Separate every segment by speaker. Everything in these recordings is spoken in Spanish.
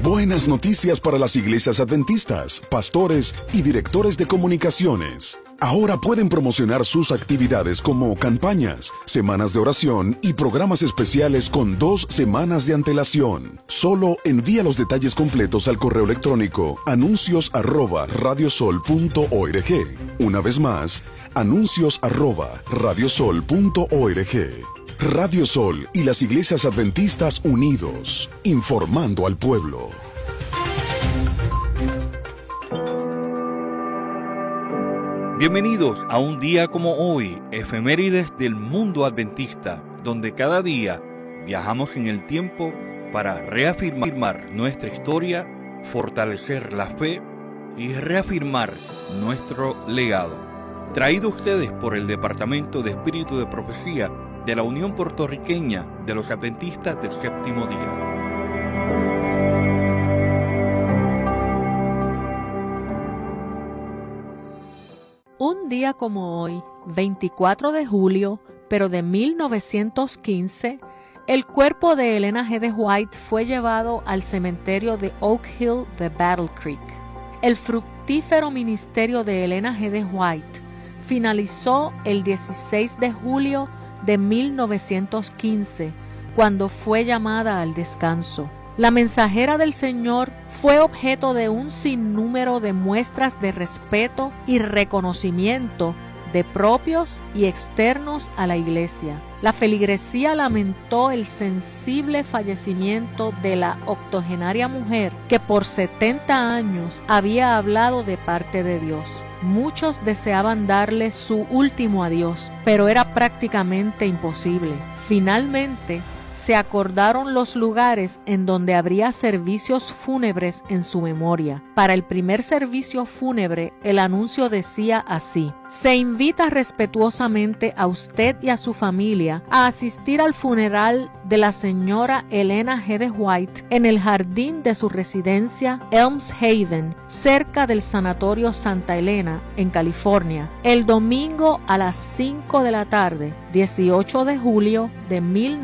Speaker 1: Buenas noticias para las iglesias adventistas, pastores y directores de comunicaciones. Ahora pueden promocionar sus actividades como campañas, semanas de oración y programas especiales con 2 semanas de antelación. Solo envía los detalles completos al correo electrónico anuncios@radiosol.org. Una vez más, anuncios@radiosol.org. Radio Sol y las iglesias adventistas unidos, informando al pueblo.
Speaker 2: Bienvenidos a un día como hoy, efemérides del mundo adventista, donde cada día viajamos en el tiempo para reafirmar nuestra historia, fortalecer la fe y reafirmar nuestro legado. Traído a ustedes por el Departamento de Espíritu de Profecía de la Unión Puertorriqueña de los Adventistas del Séptimo Día.
Speaker 3: Un día como hoy, 24 de julio, pero de 1915, el cuerpo de Elena G. de White fue llevado al cementerio de Oak Hill de Battle Creek. El fructífero ministerio de Elena G. de White finalizó el 16 de julio de 1915, cuando fue llamada al descanso. La mensajera del Señor fue objeto de un sinnúmero de muestras de respeto y reconocimiento de propios y externos a la iglesia. La feligresía lamentó el sensible fallecimiento de la octogenaria mujer que por 70 años había hablado de parte de Dios. Muchos deseaban darle su último adiós, pero era prácticamente imposible. Finalmente, se acordaron los lugares en donde habría servicios fúnebres en su memoria. Para el primer servicio fúnebre, el anuncio decía así: se invita respetuosamente a usted y a su familia a asistir al funeral de la señora Elena G. de White en el jardín de su residencia Elms Haven, cerca del Sanatorio Santa Elena, en California, el domingo a las 5 de la tarde, 18 de julio de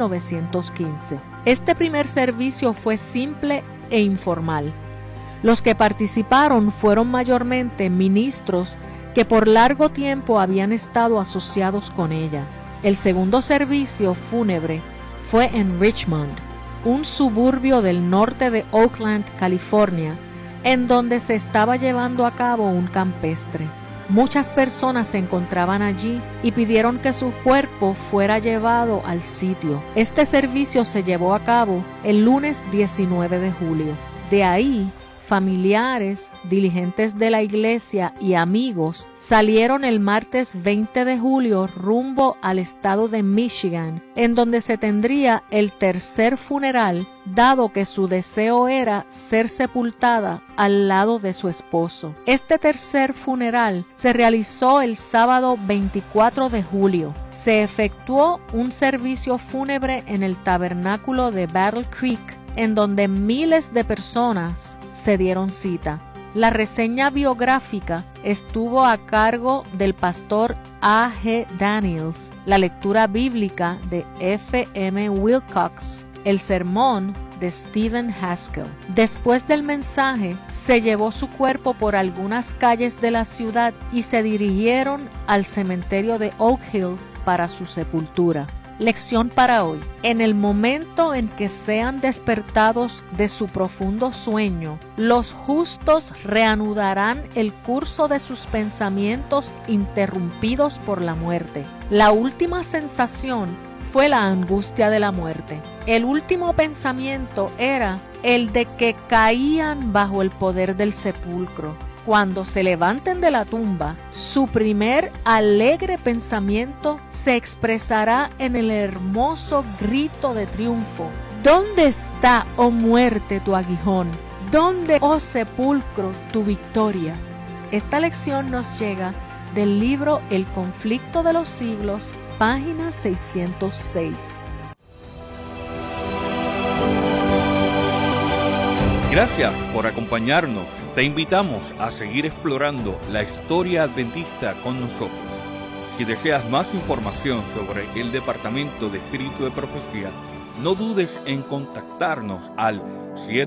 Speaker 3: 1915. Este primer servicio fue simple e informal. Los que participaron fueron mayormente ministros que por largo tiempo habían estado asociados con ella. El segundo servicio fúnebre fue en Richmond, un suburbio del norte de Oakland, California, en donde se estaba llevando a cabo un campestre. Muchas personas se encontraban allí y pidieron que su cuerpo fuera llevado al sitio. Este servicio se llevó a cabo el lunes 19 de julio. De ahí, familiares, dirigentes de la iglesia y amigos salieron el martes 20 de julio rumbo al estado de Michigan, en donde se tendría el tercer funeral, dado que su deseo era ser sepultada al lado de su esposo. Este tercer funeral se realizó el sábado 24 de julio. Se efectuó un servicio fúnebre en el tabernáculo de Battle Creek, en donde miles de personas se dieron cita. La reseña biográfica estuvo a cargo del pastor A. G. Daniels, la lectura bíblica de F. M. Wilcox, el sermón de Stephen Haskell. Después del mensaje, se llevó su cuerpo por algunas calles de la ciudad y se dirigieron al cementerio de Oak Hill para su sepultura. Lección para hoy. En el momento en que sean despertados de su profundo sueño, los justos reanudarán el curso de sus pensamientos interrumpidos por la muerte. La última sensación fue la angustia de la muerte. El último pensamiento era el de que caían bajo el poder del sepulcro. Cuando se levanten de la tumba, su primer alegre pensamiento se expresará en el hermoso grito de triunfo: ¿dónde está, oh muerte, tu aguijón? ¿Dónde, oh sepulcro, tu victoria? Esta lección nos llega del libro El conflicto de los siglos, página 606.
Speaker 2: Gracias por acompañarnos. Te invitamos a seguir explorando la historia adventista con nosotros. Si deseas más información sobre el Departamento de Espíritu de Profecía, no dudes en contactarnos al